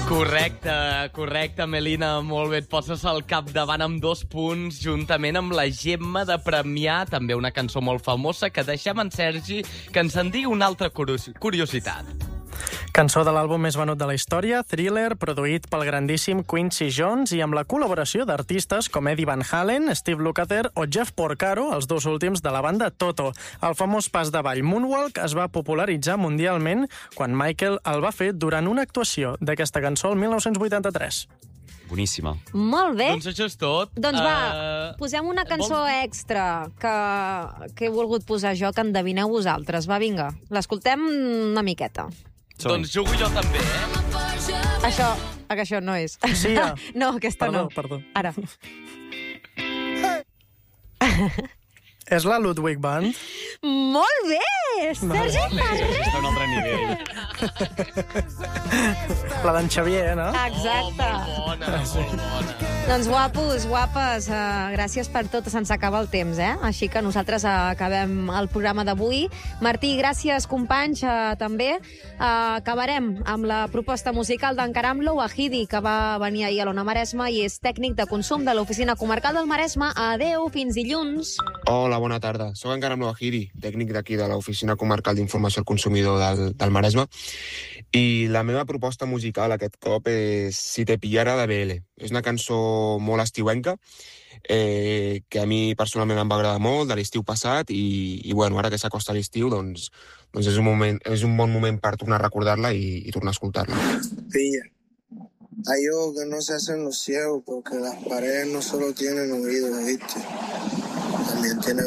Correcte, Melina, molt bé. Et poses al capdavant amb 2 punts, juntament amb la Gemma de Premià, també una cançó molt famosa, que deixem en Sergi que ens en digui una altra curiositat. Cançó de l'àlbum més venut de la història, Thriller, produït pel grandíssim Quincy Jones i amb la col·laboració d'artistes com Eddie Van Halen, Steve Lukather o Jeff Porcaro, els 2 últims de la banda Toto. El famós pas de ball Moonwalk es va popularitzar mundialment quan Michael el va fer durant una actuació d'aquesta cançó el 1983. Boníssima. Molt bé. Doncs això és tot. Doncs va, posem una cançó extra que he volgut posar jo, que endevineu vosaltres. Va, vinga, l'escoltem una miqueta. Doncs jugo jo també, Això no és. Sí, ja. No, aquesta no. Perdó. Ara. És la Ludwig Band? Molt bé! Sergi Ferrer! Està a un altre nivell. La d'en Xavier, no? Exacte. Molt bona. Doncs guapos, guapes, gràcies per tot. Se'ns acaba el temps, Així que nosaltres acabem el programa d'avui. Martí, gràcies, companys, també. Acabarem amb la proposta musical d'en Caramlo Wahidi, que va venir ahir a l'Ona Maresme i és tècnic de consum de l'Oficina Comarcal del Maresme. Adeu, fins dilluns. Hola, bona tarda. Soc en Caramlo Wahidi, tècnic d'aquí de l'Oficina Comarcal d'Informació al Consumidor del Maresme. I la meva proposta musical aquest cop és Si te pillara de BL. És una cançó molt estiuenca, que a mi personalment em va agradar molt, de l'estiu passat, i bueno, ara que s'acosta l'estiu, doncs és un bon moment per tornar a recordar-la i tornar a escoltar-la. Pilla, hay ojos que no se hacen los ciegos porque las paredes no solo tienen oídos, ¿viste? También tienen